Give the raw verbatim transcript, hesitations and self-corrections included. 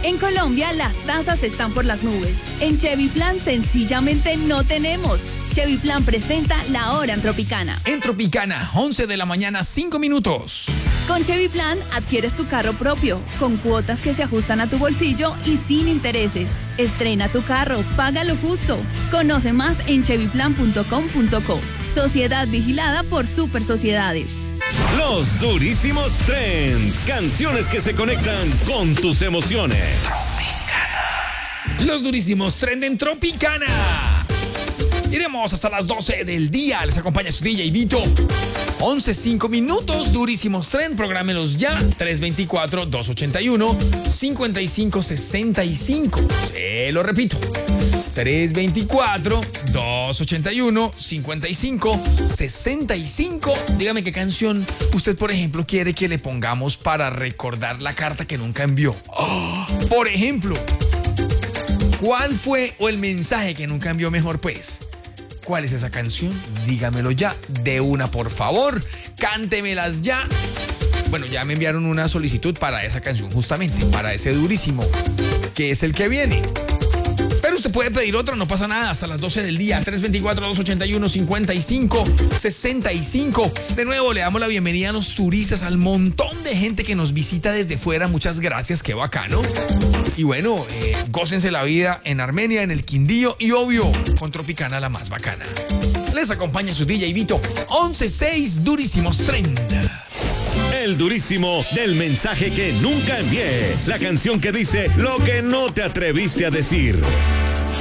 En Colombia las tasas están por las nubes. En Chevy Plan sencillamente no tenemos. Chevy Plan presenta La Hora en Tropicana. En Tropicana, once de la mañana, cinco minutos. Con Chevy Plan adquieres tu carro propio, con cuotas que se ajustan a tu bolsillo y sin intereses. Estrena tu carro, paga lo justo. Conoce más en chevy plan punto com punto co. Sociedad vigilada por Super Sociedades. Los durísimos trends, canciones que se conectan con tus emociones. Los durísimos trend en Tropicana. Iremos hasta las doce del día. Les acompaña su D J Vito. once, cinco minutos. Durísimos trend. Prográmelos ya. tres dos cuatro, dos ocho uno, cinco cinco seis cinco. Se lo repito. tres dos cuatro, dos ocho uno, cinco cinco seis cinco. Dígame qué canción usted, por ejemplo, quiere que le pongamos para recordar la carta que nunca envió. Oh, por ejemplo, ¿cuál fue o el mensaje que nunca envió mejor, pues? ¿Cuál es esa canción? Dígamelo ya, de una, por favor. Cántemelas ya. Bueno, ya me enviaron una solicitud para esa canción, justamente, para ese durísimo, que es el que viene. Pero usted puede pedir otro, no pasa nada, hasta las doce del día. tres dos cuatro, dos ocho uno, cinco cinco seis cinco. De nuevo, le damos la bienvenida a los turistas, al montón de gente que nos visita desde fuera. Muchas gracias, qué bacano. Y bueno, eh, gócense la vida en Armenia, en el Quindío y obvio, con Tropicana, la más bacana. Les acompaña su D J Vito. once seis, durísimos trend. El durísimo del mensaje que nunca envié. La canción que dice lo que no te atreviste a decir.